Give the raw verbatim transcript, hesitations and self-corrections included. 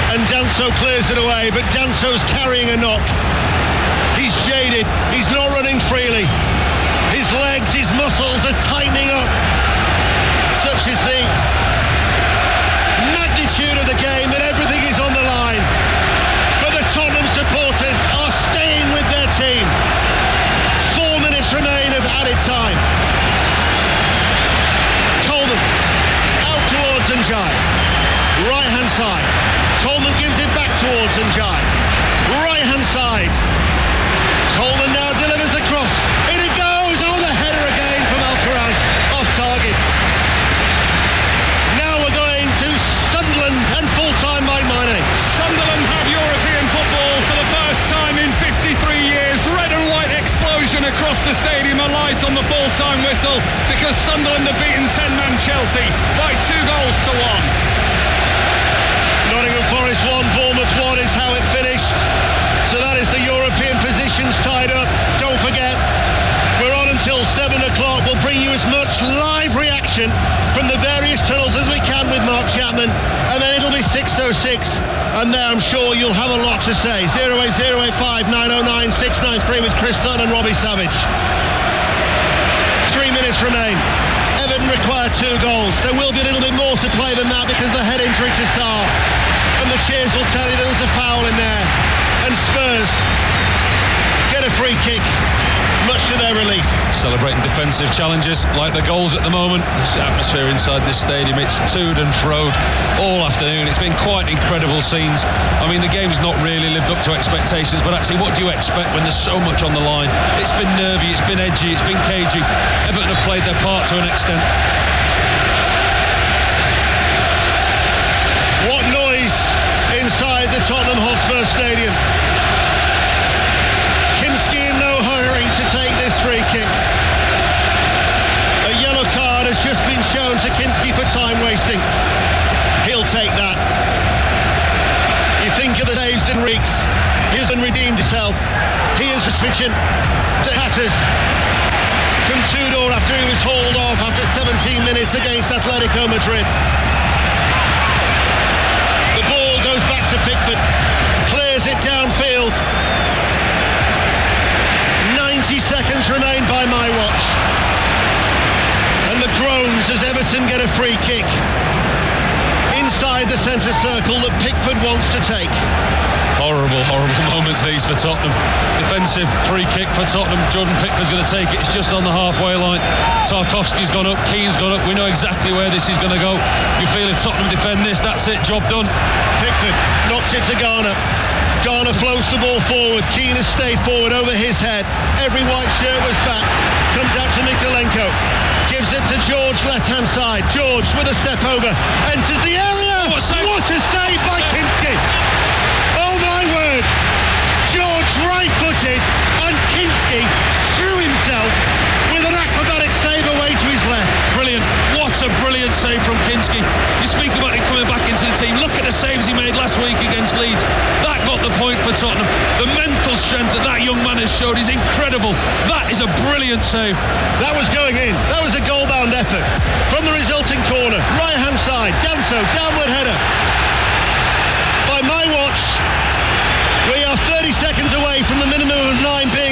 and Danso clears it away, but Danso's carrying a knock. He's jaded, he's not running freely. His legs, his muscles are tightening up. Such is the magnitude of the game that everything is on the line. But the Tottenham supporters are staying with their team. Four minutes remain of added time. Coleman out towards Ndiaye. Right hand side. Coleman gives it back towards Ndiaye. Right hand side. Coleman now delivers the cross. In it goes. Oh, the header again from Alcaraz. Off target. Now we're going to Sunderland and full time by Mane. Sunderland have European football for the first time in fifty-three years. Red and white explosion across the stadium. A light on the full time whistle because Sunderland have beaten ten-man Chelsea by two goals to one. Nottingham Forest one, Bournemouth one is how it finished. So that is the European positions tied up. Don't forget, we're on until seven o'clock. We'll bring you as much live reaction from the various tunnels as we can with Mark Chapman. And then it'll be six oh six. And there I'm sure you'll have a lot to say. oh eight oh eight five nine oh nine six nine three with Chris Dunn and Robbie Savage. Three minutes remain. Everton require two goals. There will be a little bit more to play than that because of the head injury to Sarr. And the cheers will tell you there was a foul in there. And Spurs get a free kick, much to their relief. Celebrating defensive challenges like the goals at the moment. This atmosphere inside this stadium, it's toed and froed all afternoon. It's been quite incredible scenes. I mean, the game's not really lived up to expectations, but actually what do you expect when there's so much on the line? It's been nervy, it's been edgy, it's been cagey. Everton have played their part to an extent. What noise inside the Tottenham Hotspur Stadium. Kinski in no hurry to take this free kick. A yellow card has just been shown to Kinski for time wasting. He'll take that. You think of the saves in Reeks. He hasn't redeemed himself. He is switching to Hatters from Tudor after he was hauled off after seventeen minutes against Atletico Madrid. The ball goes back to Pickford. Clears it downfield. ninety seconds remain by my watch. And the groans as Everton get a free kick inside the centre circle that Pickford wants to take. Horrible, horrible moments these for Tottenham. Defensive free kick for Tottenham. Jordan Pickford's going to take it. It's just on the halfway line. Tarkowski's gone up. Keane's gone up. We know exactly where this is going to go. You feel if Tottenham defend this, that's it. Job done. Pickford knocks it to Garner. Garner floats the ball forward. Keane has stayed forward over his head. Every white shirt was back. Comes out to Mikalenko. Gives it to George, left-hand side. George with a step over. Enters the area. What a save, what a save by Kinski. Oh my word. George right-footed and Kinski threw himself with an acrobatic save away to his left. Brilliant. What a brilliant save from Kinski. You speak about him coming back into the team. Look at the saves he made last week against Leeds. That got the point for Tottenham. The mental strength that that young man has showed is incredible. That is a brilliant save. That was going in. That was a goal-bound effort. From the resulting corner, right-hand side, Danso, downward header. By my watch, we are thirty seconds away from the minimum of nine being